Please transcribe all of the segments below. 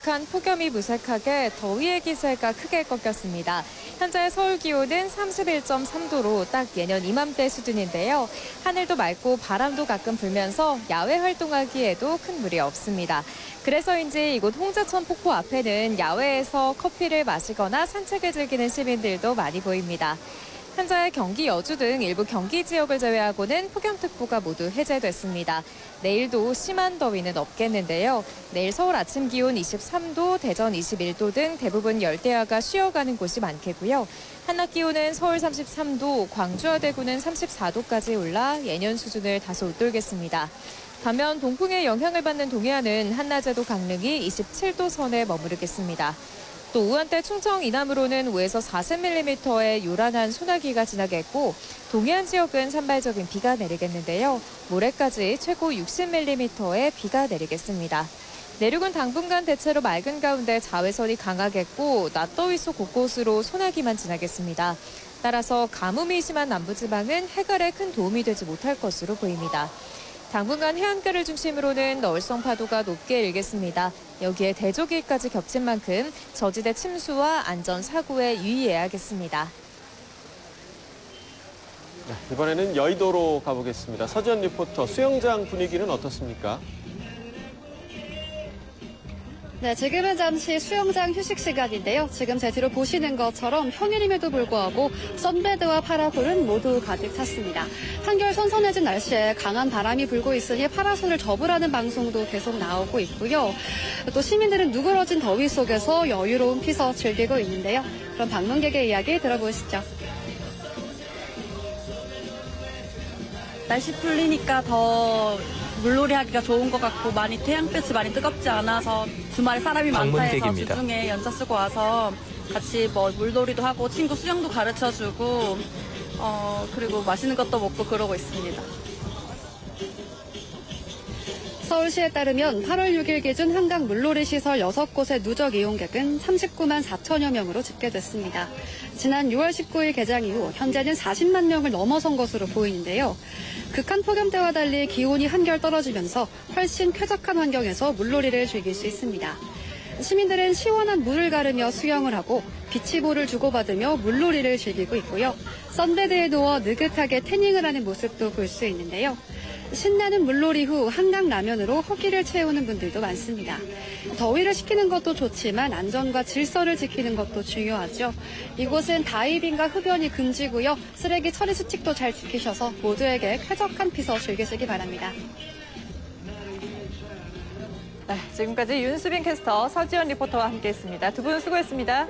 한 폭염이 무색하게 더위의 기세가 크게 꺾였습니다. 현재 서울 기온은 31.3도로 딱 예년 이맘때 수준인데요. 하늘도 맑고 바람도 가끔 불면서 야외 활동하기에도 큰 무리 없습니다. 그래서인지 이곳 홍자천 폭포 앞에는 야외에서 커피를 마시거나 산책을 즐기는 시민들도 많이 보입니다. 현재 경기 여주 등 일부 경기 지역을 제외하고는 폭염특보가 모두 해제됐습니다. 내일도 심한 더위는 없겠는데요. 내일 서울 아침 기온 23도, 대전 21도 등 대부분 열대야가 쉬어가는 곳이 많겠고요. 한낮 기온은 서울 33도, 광주와 대구는 34도까지 올라 예년 수준을 다소 웃돌겠습니다. 반면 동풍의 영향을 받는 동해안은 한낮에도 강릉이 27도 선에 머무르겠습니다. 또 우한대 충청 이남으로는 5에서 40mm의 요란한 소나기가 지나겠고 동해안 지역은 산발적인 비가 내리겠는데요. 모레까지 최고 60mm의 비가 내리겠습니다. 내륙은 당분간 대체로 맑은 가운데 자외선이 강하겠고 낮더위 속 곳곳으로 소나기만 지나겠습니다. 따라서 가뭄이 심한 남부지방은 해갈에 큰 도움이 되지 못할 것으로 보입니다. 당분간 해안가를 중심으로는 너울성 파도가 높게 일겠습니다. 여기에 대조기까지 겹친 만큼 저지대 침수와 안전사고에 유의해야겠습니다. 이번에는 여의도로 가보겠습니다. 서지연 리포터, 수영장 분위기는 어떻습니까? 네, 지금은 잠시 수영장 휴식 시간인데요. 지금 제 뒤로 보시는 것처럼 평일임에도 불구하고 선베드와 파라솔은 모두 가득 찼습니다. 한결 선선해진 날씨에 강한 바람이 불고 있으니 파라솔을 접으라는 방송도 계속 나오고 있고요. 또 시민들은 누그러진 더위 속에서 여유로운 피서 즐기고 있는데요. 그럼 방문객의 이야기 들어보시죠. 날씨 풀리니까 더 물놀이 하기가 좋은 것 같고 많이 태양빛이 많이 뜨겁지 않아서 주말에 사람이 많다 해서 주중에 연차 쓰고 와서 같이 물놀이도 하고 친구 수영도 가르쳐주고 그리고 맛있는 것도 먹고 그러고 있습니다. 서울시에 따르면 8월 6일 기준 한강 물놀이 시설 6곳의 누적 이용객은 39만 4천여 명으로 집계됐습니다. 지난 6월 19일 개장 이후 현재는 40만 명을 넘어선 것으로 보이는데요. 극한 폭염 때와 달리 기온이 한결 떨어지면서 훨씬 쾌적한 환경에서 물놀이를 즐길 수 있습니다. 시민들은 시원한 물을 가르며 수영을 하고 비치볼을 주고받으며 물놀이를 즐기고 있고요. 선베드에 누워 느긋하게 태닝을 하는 모습도 볼 수 있는데요. 신나는 물놀이 후 한강 라면으로 허기를 채우는 분들도 많습니다. 더위를 식히는 것도 좋지만 안전과 질서를 지키는 것도 중요하죠. 이곳은 다이빙과 흡연이 금지고요. 쓰레기 처리 수칙도 잘 지키셔서 모두에게 쾌적한 피서 즐기시기 바랍니다. 네, 지금까지 윤수빈 캐스터, 서지연 리포터와 함께했습니다. 두 분 수고했습니다.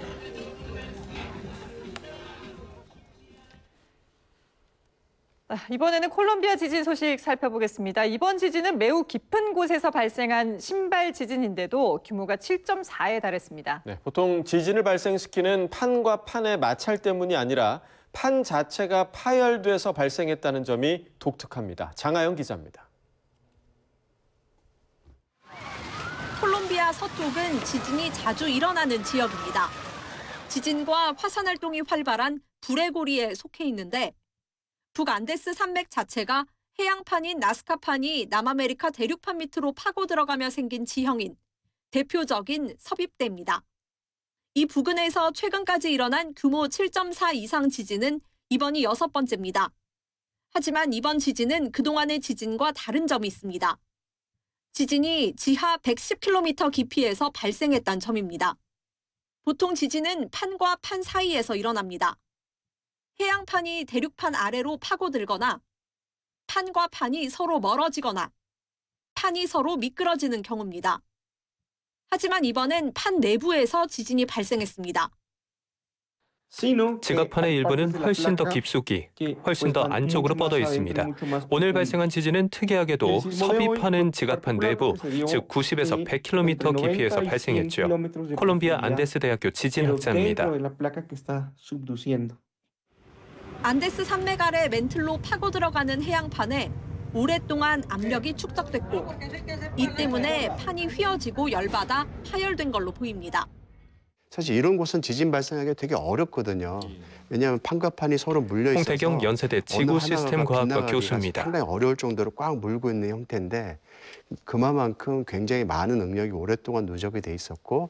이번에는 콜롬비아 지진 소식 살펴보겠습니다. 이번 지진은 매우 깊은 곳에서 발생한 신발 지진인데도 규모가 7.4에 달했습니다. 네, 보통 지진을 발생시키는 판과 판의 마찰 때문이 아니라 판 자체가 파열돼서 발생했다는 점이 독특합니다. 장하영 기자입니다. 콜롬비아 서쪽은 지진이 자주 일어나는 지역입니다. 지진과 화산 활동이 활발한 불의 고리에 속해 있는데 북안데스 산맥 자체가 해양판인 나스카판이 남아메리카 대륙판 밑으로 파고 들어가며 생긴 지형인 대표적인 섭입대입니다. 이 부근에서 최근까지 일어난 규모 7.4 이상 지진은 이번이 6번째입니다. 하지만 이번 지진은 그동안의 지진과 다른 점이 있습니다. 지진이 지하 110km 깊이에서 발생했다는 점입니다. 보통 지진은 판과 판 사이에서 일어납니다. 해양판이 대륙판 아래로 파고들거나 판과 판이 서로 멀어지거나 판이 서로 미끄러지는 경우입니다. 하지만 이번엔 판 내부에서 지진이 발생했습니다. 지각판의 일부는 훨씬 더 깊숙이, 훨씬 더 안쪽으로 뻗어 있습니다. 오늘 발생한 지진은 특이하게도 섭입하는 지각판 내부, 즉 90에서 100km 깊이에서 발생했죠. 콜롬비아 안데스 대학교 지진학자입니다. 안데스 산맥 아래 멘틀로 파고 들어가는 해양판에 오랫동안 압력이 축적됐고 이 때문에 판이 휘어지고 열받아 파열된 걸로 보입니다. 사실 이런 곳은 지진 발생하기 되게 어렵거든요. 왜냐하면 판과 판이 서로 물려 있어서 홍태경 연세대 지구시스템과학과 교수입니다. 상당히 어려울 정도로 꽉 물고 있는 형태인데 그만큼 굉장히 많은 응력이 오랫동안 누적이 돼 있었고